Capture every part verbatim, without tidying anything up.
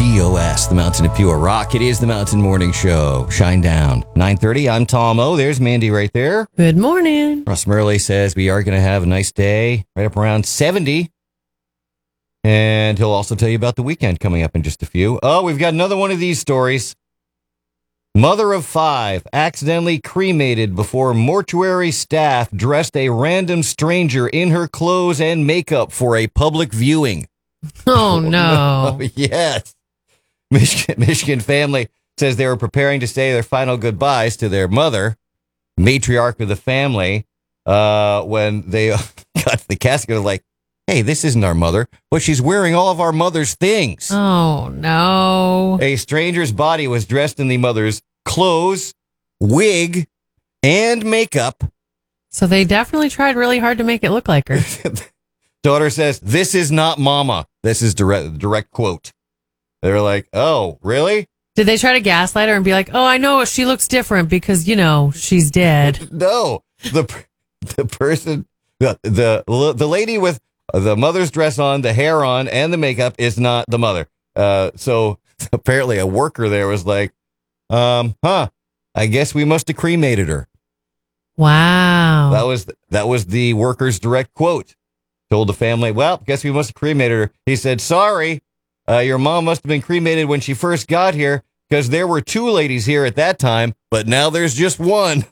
T O S, the Mountain of Pure Rock. It is the Mountain Morning Show. Shine down. nine thirty, I'm Tom O. There's Mandy right there. Good morning. Russ Murley says we are going to have a nice day, right up around seventy. And he'll also tell you about the weekend coming up in just a few. Oh, we've got another one of these stories. Mother of five accidentally cremated before mortuary staff dressed a random stranger in her clothes and makeup for a public viewing. Oh, no. Yes. Michigan, Michigan family says they were preparing to say their final goodbyes to their mother, matriarch of the family, uh, when they got to the casket. They're like, hey, this isn't our mother, but she's wearing all of our mother's things. Oh, no. A stranger's body was dressed in the mother's clothes, wig, and makeup. So they definitely tried really hard to make it look like her. Daughter says, this is not mama. This is direct, direct quote. They were like, oh, really? Did they try to gaslight her and be like, oh, I know she looks different because, you know, she's dead? No. The the person, the, the, the lady with the mother's dress on, the hair on, and the makeup is not the mother. Uh, so apparently a worker there was like, um, huh, I guess we must have cremated her. Wow. That was that was the worker's direct quote. Told the family, well, guess we must have cremated her. He said, sorry, uh, your mom must have been cremated when she first got here because there were two ladies here at that time, but now there's just one.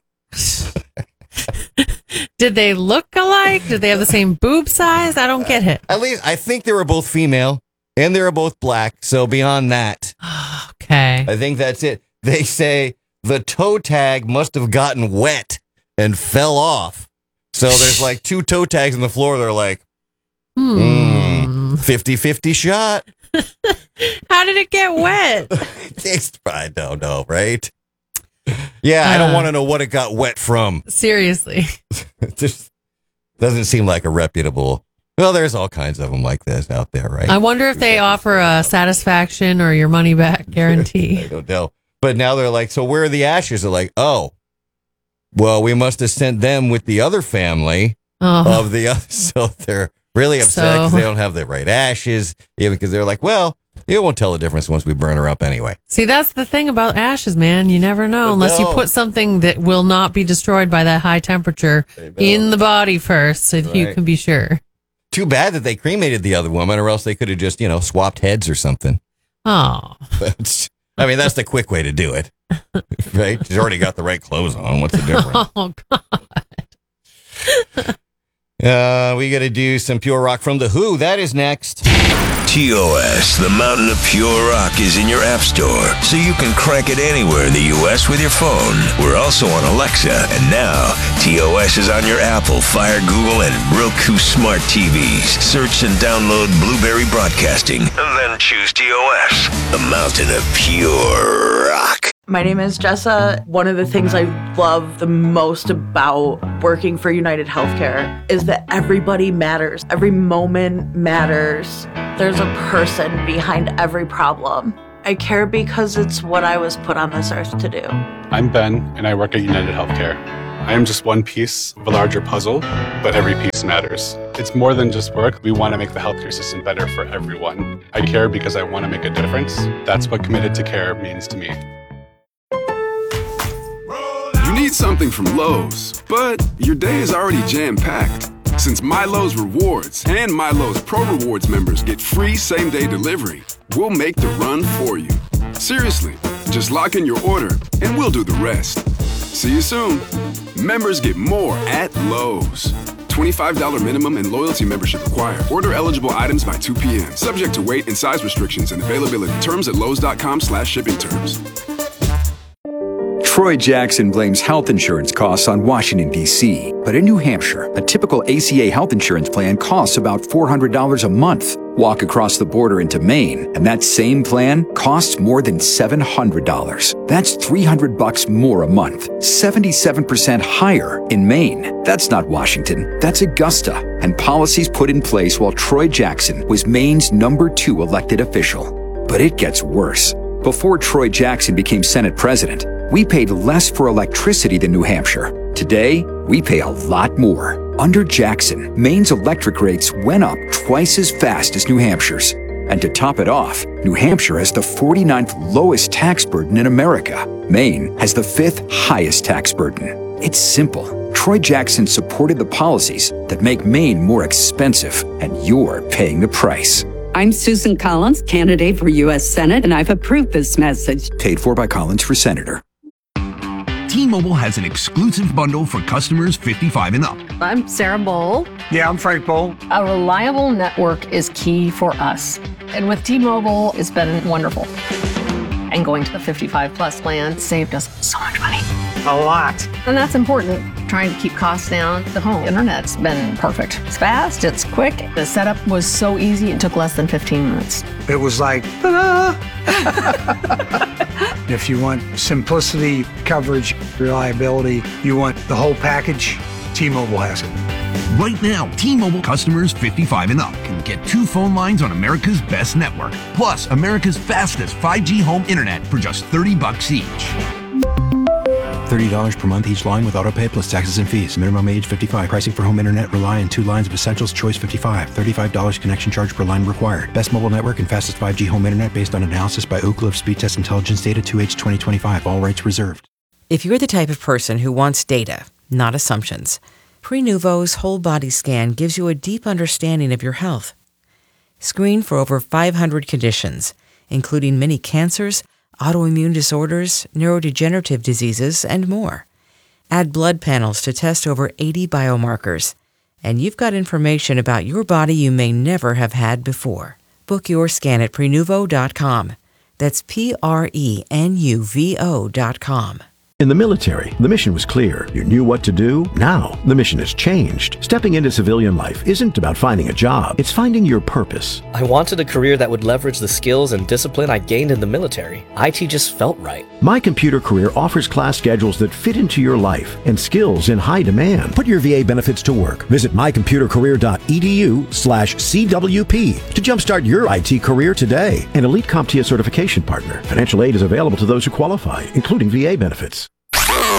Did they look alike? Did they have the same boob size? I don't get it. At least I think they were both female and they were both black. So beyond that, okay. I think that's it. They say the toe tag must have gotten wet and fell off. So there's like two toe tags on the floor. They're like, hmm. fifty-fifty shot. How did it get wet? I don't know, right? Yeah, uh, I don't want to know what it got wet from. Seriously. It just doesn't seem like a reputable. Well, there's all kinds of them like this out there, right? I wonder if they offer a satisfaction or your money back guarantee. I don't know. But now they're like, so where are the ashes? They're like, oh, well, we must have sent them with the other family oh. of the other. So they're really upset because so, they don't have the right ashes. Yeah, because they're like, well, it won't tell the difference once we burn her up anyway. See, that's the thing about ashes, man. You never know unless no. you put something that will not be destroyed by that high temperature in the body first so right. you can be sure. Too bad that they cremated the other woman or else they could have just, you know, swapped heads or something. Oh. I mean, that's the quick way to do it, right? She's already got the right clothes on. What's the difference? Oh, God. Uh, we got to do some Pure Rock from The Who. That is next. T O S, the Mountain of Pure Rock, is in your app store, so you can crank it anywhere in the U S with your phone. We're also on Alexa, and now T O S is on your Apple, Fire, Google, and Roku smart T Vs. Search and download Blueberry Broadcasting, and then choose T O S, the Mountain of Pure Rock. My name is Jessa. One of the things I love the most about working for United Healthcare is that everybody matters. Every moment matters. There's a person behind every problem. I care because it's what I was put on this earth to do. I'm Ben, and I work at United Healthcare. I am just one piece of a larger puzzle, but every piece matters. It's more than just work. We want to make the healthcare system better for everyone. I care because I want to make a difference. That's what committed to care means to me. You need something from Lowe's, but your day is already jam-packed. Since MyLowe's Rewards and MyLowe's Pro Rewards members get free same-day delivery, we'll make the run for you. Seriously, just lock in your order and we'll do the rest. See you soon. Members get more at Lowe's. twenty-five dollars minimum and loyalty membership required. Order eligible items by two p.m. Subject to weight and size restrictions and availability. Terms at lowes.com slash shipping terms. Troy Jackson blames health insurance costs on Washington, D C But in New Hampshire, a typical A C A health insurance plan costs about four hundred dollars a month. Walk across the border into Maine, and that same plan costs more than seven hundred dollars. That's three hundred bucks more a month. seventy-seven percent higher in Maine. That's not Washington. That's Augusta. And policies put in place while Troy Jackson was Maine's number two elected official. But it gets worse. Before Troy Jackson became Senate president, we paid less for electricity than New Hampshire. Today, we pay a lot more. Under Jackson, Maine's electric rates went up twice as fast as New Hampshire's. And to top it off, New Hampshire has the forty-ninth lowest tax burden in America. Maine has the fifth highest tax burden. It's simple. Troy Jackson supported the policies that make Maine more expensive, and you're paying the price. I'm Susan Collins, candidate for U S Senate, and I've approved this message. Paid for by Collins for Senator. T-Mobile has an exclusive bundle for customers fifty-five and up. I'm Sarah Bowl. Yeah, I'm Frank Bowl. A reliable network is key for us. And with T-Mobile, it's been wonderful. And going to the fifty-five plus plan saved us so much money. A lot. And that's important. Trying to keep costs down. The home internet's been perfect. It's fast, it's quick. The setup was so easy, it took less than fifteen minutes. It was like, ta-da! If you want simplicity, coverage, reliability, you want the whole package, T-Mobile has it. Right now, T-Mobile customers fifty-five and up can get two phone lines on America's best network, plus America's fastest five G home internet for just thirty bucks each. thirty dollars per month each line with autopay plus taxes and fees. Minimum age fifty-five. Pricing for home internet rely on two lines of Essentials Choice fifty-five. thirty-five dollars connection charge per line required. Best mobile network and fastest five G home internet based on analysis by Ookla of Speed Test Intelligence data two H twenty twenty-five. All rights reserved. If you're the type of person who wants data, not assumptions, Prenuvo's whole body scan gives you a deep understanding of your health. Screen for over five hundred conditions, including many cancers, autoimmune disorders, neurodegenerative diseases, and more. Add blood panels to test over eighty biomarkers, and you've got information about your body you may never have had before. Book your scan at Prenuvo dot com. That's P R E N U V O dot com. In the military, the mission was clear. You knew what to do. Now, the mission has changed. Stepping into civilian life isn't about finding a job. It's finding your purpose. I wanted a career that would leverage the skills and discipline I gained in the military. I T just felt right. My Computer Career offers class schedules that fit into your life and skills in high demand. Put your V A benefits to work. Visit my computer career dot e d u slash C W P to jumpstart your I T career today. An Elite CompTIA certification partner. Financial aid is available to those who qualify, including V A benefits.